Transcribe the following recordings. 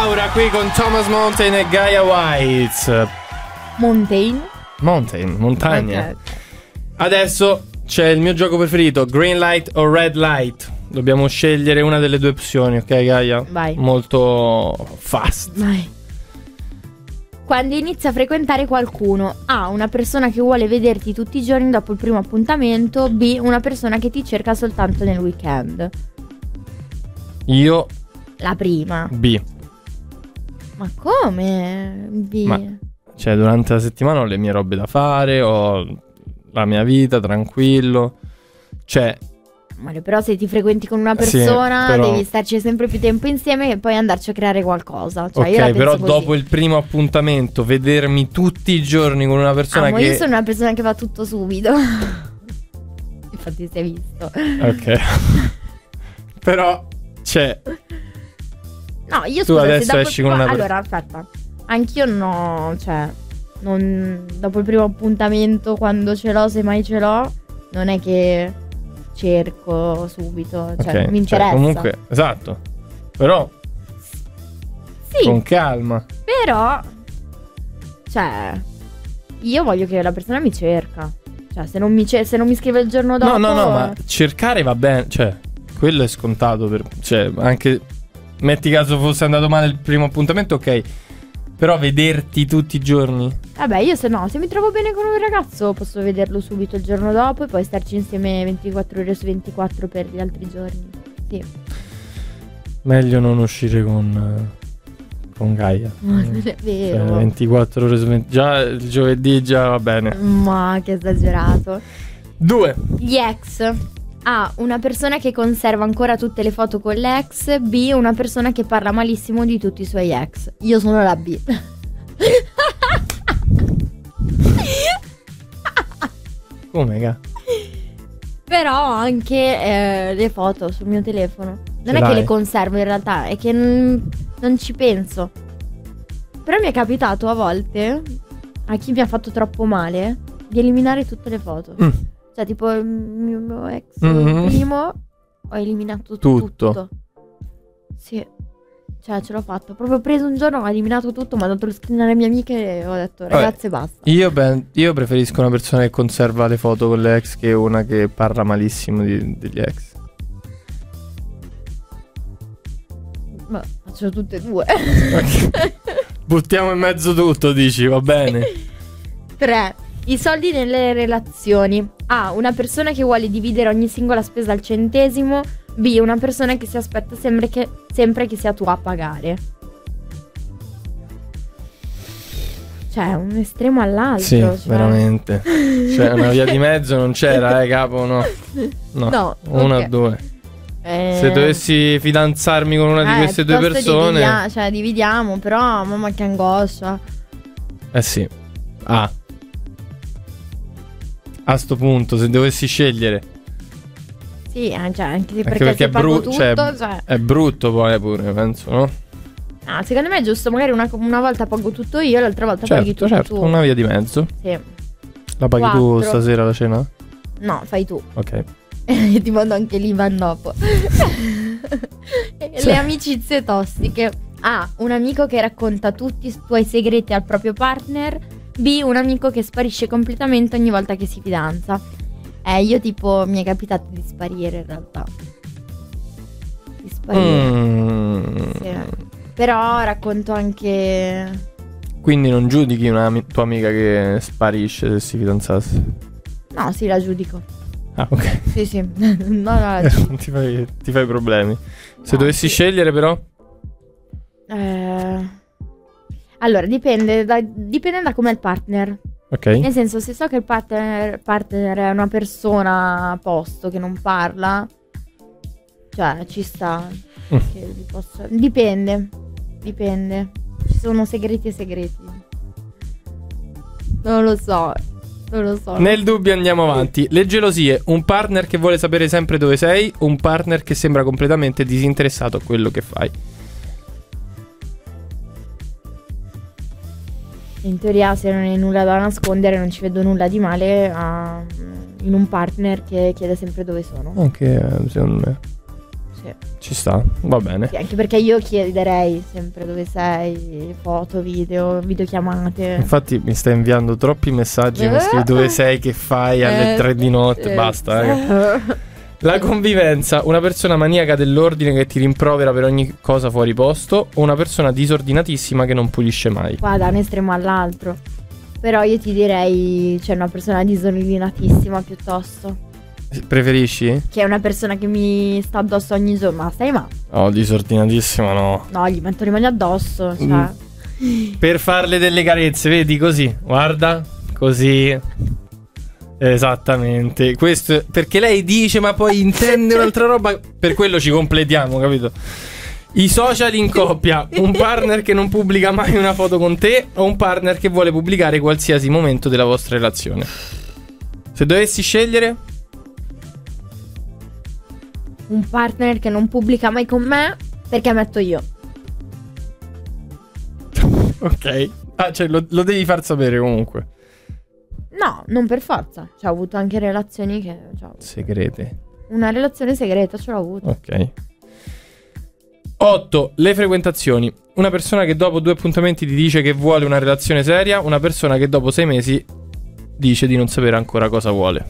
Laura qui con Thomas Mountain e Gaia White. Montagna. Okay. Adesso c'è il mio gioco preferito, green light o red light. Dobbiamo scegliere una delle due opzioni, ok Gaia? Vai. Molto fast. Vai. Quando inizi a frequentare qualcuno: A, una persona che vuole vederti tutti i giorni dopo il primo appuntamento. B, una persona che ti cerca soltanto nel weekend. Io La prima. B. Ma come? B? Ma, cioè, durante la settimana ho le mie robe da fare, ho la mia vita, tranquillo. Cioè, Però se ti frequenti con una persona, sì, però... devi starci sempre più tempo insieme e poi andarci a creare qualcosa. Cioè, ok, io la penso però così. dopo il primo appuntamento, vedermi tutti i giorni con una persona ma che... io sono una persona che fa tutto subito. Infatti si è visto. Ok. Però, cioè... No, io tu scusa, adesso se dopo esci con una allora, aspetta. Anch'io no, cioè... Non... Dopo il primo appuntamento, quando ce l'ho, se mai ce l'ho, non è che... cerco subito, cioè okay, mi interessa. Cioè, comunque, esatto. Però sì, con calma. però cioè io voglio che la persona mi cerca. Cioè se non mi scrive il giorno dopo. No, ma cercare va bene, cioè quello è scontato cioè anche metti caso fosse andato male il primo appuntamento, ok. Però vederti tutti i giorni? Vabbè, io se mi trovo bene con un ragazzo posso vederlo subito il giorno dopo e poi starci insieme 24 ore su 24 per gli altri giorni. Sì. Meglio non uscire con Gaia. Non è vero. Cioè, 24 ore su 20. Già il giovedì già va bene. Ma che esagerato. 2. Gli ex. A, una persona che conserva ancora tutte le foto con l'ex. B, una persona che parla malissimo di tutti i suoi ex. Io sono la B. Come ga? Però ho anche le foto sul mio telefono. Non è l'hai? che le conservo in realtà, è che non ci penso. Però mi è capitato a volte, a chi mi ha fatto troppo male, di eliminare tutte le foto. Cioè tipo il mio ex primo, ho eliminato tutto. Sì. Cioè ce l'ho fatto. Proprio preso un giorno, ho eliminato tutto, mi ha dato lo screen alle mie amiche e ho detto ragazze basta. Io preferisco una persona che conserva le foto con le ex che una che parla malissimo degli ex. Ma faccio tutte e due. Okay. Buttiamo in mezzo tutto, dici, va bene. 3. I soldi nelle relazioni. A, una persona che vuole dividere ogni singola spesa al centesimo. B, una persona che si aspetta sempre che sia tu a pagare. Cioè, un estremo all'altro. Sì, cioè. veramente. Cioè, una via di mezzo non c'era, capo, no. No, una o due. Se dovessi fidanzarmi con una di queste due persone... dividiamo, però, mamma che angoscia. Sì. A sto punto, se dovessi scegliere... Sì, cioè, anche perché se pago tutto, è brutto poi pure, penso, no? Ah, secondo me è giusto, magari una volta pago tutto io, l'altra volta paghi tutto tu. Una via di mezzo. Sì. La paghi 4. tu stasera la cena? No, fai tu. Ok. Ti mando anche l'IBAN dopo. Le amicizie tossiche. A, un amico che racconta tutti i tuoi segreti al proprio partner. B, un amico che sparisce completamente ogni volta che si fidanza. Io tipo mi è capitato di sparire in realtà. Di sparire. Sì. Però racconto anche. Quindi non giudichi una tua amica che sparisce se si fidanzasse? No, sì, la giudico. Ah, ok. Sì. No, la giudico. ti fai problemi. Se dovessi scegliere però? Allora, dipende da com'è il partner. Ok. Nel senso, se so che il partner è una persona a posto che non parla, cioè ci sta. Che Dipende. Ci sono segreti e segreti. Non lo so. Nel dubbio andiamo avanti. Le gelosie: un partner che vuole sapere sempre dove sei, un partner che sembra completamente disinteressato a quello che fai. In teoria, se non hai nulla da nascondere, non ci vedo nulla di male in un partner che chiede sempre dove sono. Anche secondo me. Sì. Ci sta, va bene. Sì, anche perché io chiederei sempre dove sei, foto, videochiamate. Infatti mi stai inviando troppi messaggi, mi scrivi dove sei, che fai alle 3 di notte, basta. La convivenza, una persona maniaca dell'ordine che ti rimprovera per ogni cosa fuori posto, o una persona disordinatissima che non pulisce mai? Qua da un estremo all'altro. Però io ti direi, cioè, una persona disordinatissima piuttosto. Preferisci? Che è una persona che mi sta addosso ogni giorno. Ma stai Oh, disordinatissima no. No, gli metto le mani addosso, cioè. Per farle delle carezze, vedi, così, guarda, così. Esattamente. Questo perché lei dice ma poi intende un'altra roba. Per quello ci completiamo, capito? I social in coppia. Un partner che non pubblica mai una foto con te, o un partner che vuole pubblicare qualsiasi momento della vostra relazione? Se dovessi scegliere? Un partner che non pubblica mai con me, perché metto io. Ok. Ah, cioè lo devi far sapere comunque. No, non per forza. Cioè, ho avuto anche relazioni che... Segrete. Una relazione segreta ce l'ho avuta. Ok. 8. Le frequentazioni. Una persona che dopo 2 appuntamenti ti dice che vuole una relazione seria, una persona che dopo 6 mesi dice di non sapere ancora cosa vuole.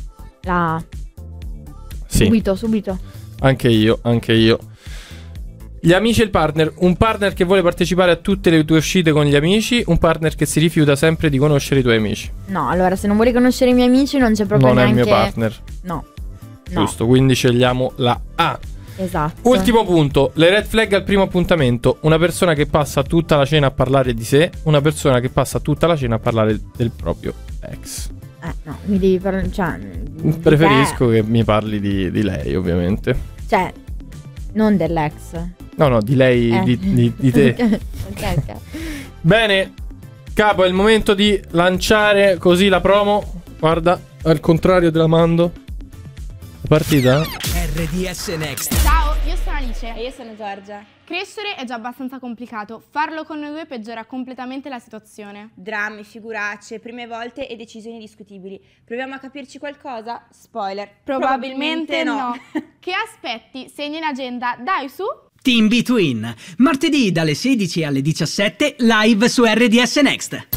Sì. Subito. Anche io. Gli amici e il partner. Un partner che vuole partecipare a tutte le tue uscite con gli amici, un partner che si rifiuta sempre di conoscere i tuoi amici. No, allora se non vuoi conoscere i miei amici non c'è proprio non neanche... è il mio partner. No. Giusto, quindi scegliamo la A. Esatto. Ultimo punto, le red flag al primo appuntamento. Una persona che passa tutta la cena a parlare di sé, una persona che passa tutta la cena a parlare del proprio ex. No, mi devi parlare, cioè, preferisco che mi parli di lei, ovviamente. Cioè, non dell'ex. No, di lei, di te. Ok. Bene, capo, è il momento di lanciare così la promo. Guarda, al contrario della mando. Partita? RDS Next. Ciao, io sono Alice. E io sono Giorgia. Crescere è già abbastanza complicato, farlo con noi due peggiora completamente la situazione. Drammi, figuracce, prime volte e decisioni discutibili. Proviamo a capirci qualcosa? Spoiler. Probabilmente no. Che aspetti? Segni in agenda, dai su! Team Between, martedì dalle 16 alle 17 live su RDS Next.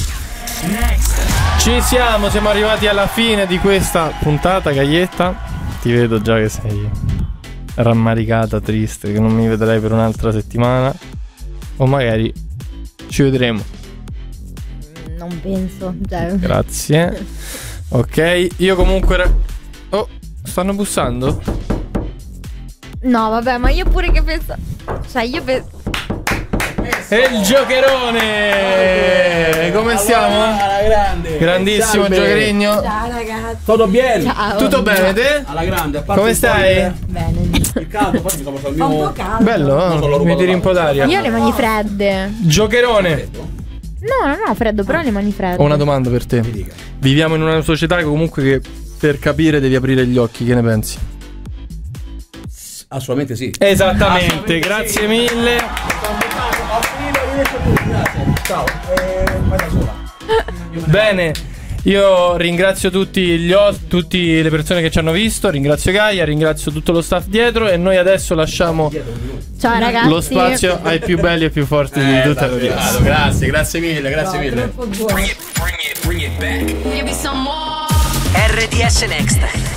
Ci siamo arrivati alla fine di questa puntata, Gaietta. Ti vedo già che sei rammaricata, triste, che non mi vedrai per un'altra settimana. O magari ci vedremo. Non penso, cioè. Grazie. Ok, io comunque... Oh, stanno bussando? No, vabbè, ma io pure che penso... Cioè, io penso... E il giocherone! Come stiamo? Alla grande. Grandissimo Salve. giocherino. Ciao ragazzi. Tutto bene? Ciao. Tutto bene te? Alla grande. A parte Come un po' stai? Bene. Il caldo, poi mi sono portato il mio... Bello, Non so, l'ho mi rubato tiri un po' d'aria. Io ho le mani fredde. Giocherone. No, freddo, però ho le mani fredde. Ho una domanda per te. Viviamo in una società che comunque che per capire devi aprire gli occhi, che ne pensi? Assolutamente sì. Esattamente, Assolutamente grazie sì. mille. Ho finito, grazie. Ciao. Vai da sola. Bene, io ringrazio tutte le persone che ci hanno visto, ringrazio Gaia, ringrazio tutto lo staff dietro e noi adesso lasciamo Ciao ragazzi. lo spazio ai più belli e più forti di tutta la vita. Grazie mille. RDS Next.